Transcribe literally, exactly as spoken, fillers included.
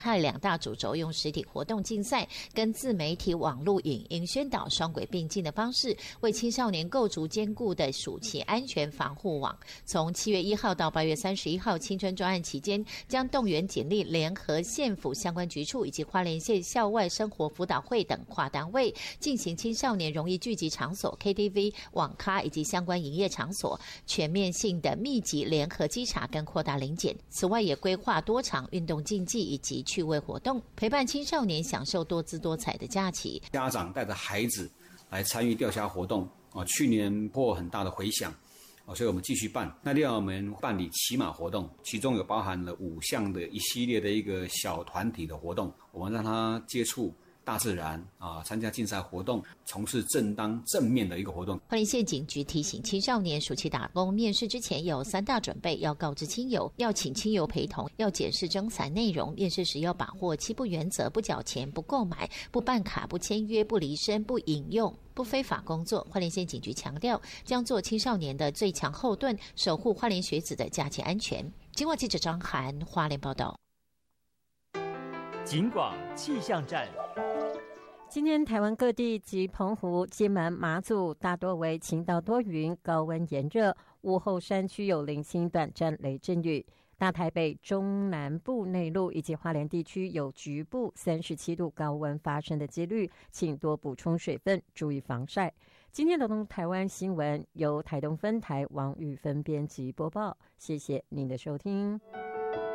害两大主轴用实体活动竞赛跟自媒体网络影音宣导双轨并进的方式，为青少年构筑坚固的暑期安全防护网。从七月一号到八月三十一号青春专案期间，将动员警力联合县府相关局处以及花莲县校外生活辅导会等跨单位，进行青少年容易聚集场所 K T V、网咖以及相关营业场所全面性的密集联合稽查跟扩大临检。此外，也规划多场运动竞技以及趣味活动，陪伴青少年享受多姿多彩的假期。 家长带着孩子来参与钓虾活动，哦，去年获很大的回响，哦，所以我们继续办。那另外我们办理骑马活动，其中有包含了五项的一系列的一个小团体的活动，我们让他接触大自然啊，参加竞赛活动，从事正当正面的一个活动。 花莲县警局提醒青少年，暑期打工面试之前有三大准备：要告知亲友，要请亲友陪同，要检视征才内容。面试时要把握七不原则：不缴钱、不购买、不办卡、不签约、不离身、不引用、不非法工作。花莲县警局强调，将做青少年的最强后盾，守护花莲学子的假期安全。经过记者张涵花莲报道。 警广气象站。 今天台湾各地及澎湖、金门、马祖大多为晴到多云，高温炎热，午后山区有零星短暂雷阵雨。大台北中南部内陆以及花莲地区有局部三十七度高温发生的几率，请多补充水分，注意防晒。今天的东台湾新闻由台东分台王玉芬编辑播报，谢谢您的收听。